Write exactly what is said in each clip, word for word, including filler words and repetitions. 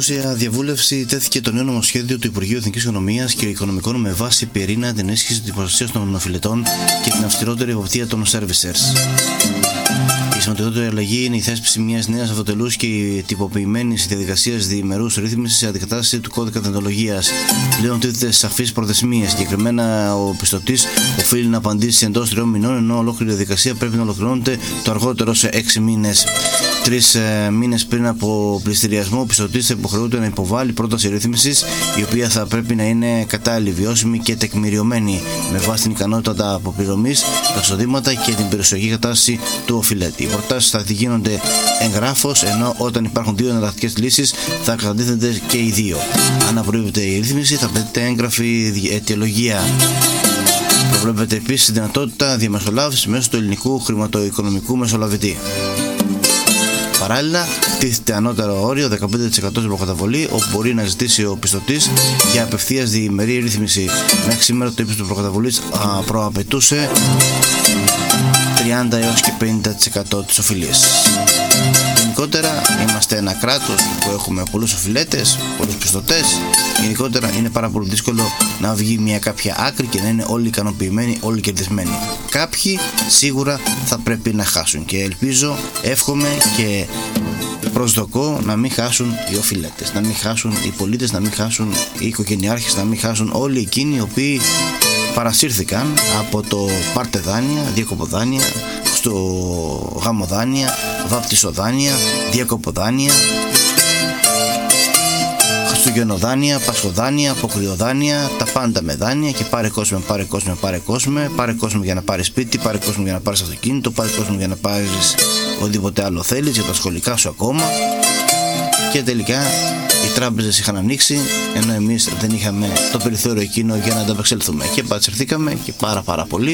δημόσια διαβούλευση τέθηκε το νέο νομοσχέδιο του Υπουργείου Εθνικής Οικονομίας και Οικονομικών με βάση πυρήνα την ενίσχυση της προστασίας των οφειλετών και την αυστηρότερη εποπτεία των servicers. Η σημαντικότερη αλλαγή είναι η θέσπιση μιας νέας αυτοτελούς και η τυποποιημένη διαδικασία διημερούς ρύθμισης σε αντικατάσταση του κώδικα δεοντολογίας. Πλέον τίθεται σαφείς προθεσμίες. Συγκεκριμένα, ο πιστωτής οφείλει να απαντήσει εντός τριών μηνών, ενώ ολόκληρη διαδικασία πρέπει να ολοκληρώνεται το αργότερο σε έξι μήνες. Τρεις ε, μήνες πριν από πληστηριασμό, ο πιστωτής θα υποχρεούται να υποβάλει πρόταση ρύθμισης, η οποία θα πρέπει να είναι κατάλληλη, βιώσιμη και τεκμηριωμένη με βάση την ικανότητα αποπληρωμής, τα εισοδήματα και την περιουσιακή κατάσταση του οφειλέτη. Οι προτάσεις θα γίνονται εγγράφως, ενώ όταν υπάρχουν δύο εναλλακτικές λύσεις θα κατατίθενται και οι δύο. Αν απορρίβεται η ρύθμιση, θα απαιτείται έγγραφη αιτιολογία. Προβλέπεται επίσης η δυνατότητα διαμεσολάβησης μέσω του ελληνικού χρηματοοικονομικού μεσολαβητή. Παράλληλα, τίθεται ανώτερο όριο δεκαπέντε τοις εκατό στην προκαταβολή, όπου μπορεί να ζητήσει ο πιστωτής για απευθείας διημερή ρύθμιση. Μέχρι σήμερα το ύψος του προκαταβολής προαπαιτούσε τριάντα έως και πενήντα τοις εκατό της οφειλής. Γενικότερα, είμαστε ένα κράτος που έχουμε πολλούς οφειλέτες, πολλούς πιστωτές. Γενικότερα, είναι πάρα πολύ δύσκολο να βγει μια κάποια άκρη και να είναι όλοι ικανοποιημένοι, όλοι κερδισμένοι. Κάποιοι σίγουρα θα πρέπει να χάσουν και ελπίζω, εύχομαι και προσδοκώ να μην χάσουν οι οφειλέτες, να μην χάσουν οι πολίτες, να μην χάσουν οι οικογενειάρχες, να μην χάσουν όλοι εκείνοι οι οποίοι παρασύρθηκαν από το πάρτε δάνεια, διακοποδάνεια, στο γαμοδάνεια, βαπτισοδάνεια, διακοποδάνεια, χριστουγεννοδάνεια, πασχοδάνεια, αποκριοδάνεια, τα πάντα με δάνεια και πάρε κόσμο, πάρε κόσμο, πάρε κόσμο, πάρε κόσμο για να πάρεις σπίτι, πάρε κόσμο για να πάρεις αυτοκίνητο, πάρε κόσμο για να πάρεις οτιδήποτε άλλο θέλεις για τα σχολικά σου ακόμα. Και τελικά οι τράπεζες είχαν ανοίξει, ενώ εμείς δεν είχαμε το περιθώριο εκείνο για να ανταπεξέλθουμε και πατσερθήκαμε και πάρα πάρα πολύ.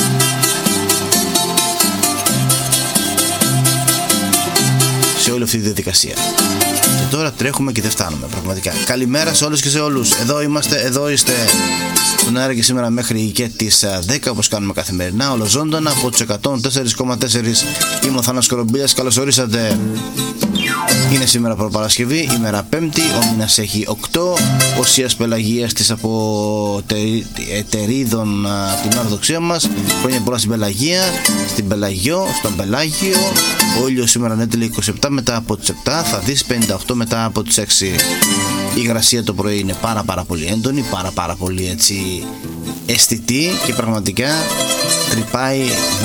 Σε όλη αυτή τη διαδικασία. Και τώρα τρέχουμε και δεν φτάνουμε πραγματικά. Καλημέρα σε όλους και σε όλους. Εδώ είμαστε, εδώ είστε στον αέρα και σήμερα μέχρι και τις δέκα, όπως κάνουμε καθημερινά, ολοζώντανα από τους εκατόν τέσσερα κόμμα τέσσερα. Είμαι ο Θάνος Κορομπίλιας, καλώς ορίσατε. Είναι σήμερα προπαρασκευή, ημέρα Πέμπτη, ο μήνας έχει οκτώ, Οσίας Πελαγίας της από Ετερίδων την Ορθοδοξία μας. Χρόνια πολλά στην Πελαγία, στην Πελαγιό, στον Πελάγιο. Ο ήλιος σήμερα ανέτειλε είκοσι επτά μετά από τις επτά, θα δεις πενήντα οκτώ μετά από τις έξι. Η υγρασία το πρωί είναι πάρα πάρα πολύ έντονη, πάρα πάρα πολύ έτσι αισθητή και πραγματικά τρυπάει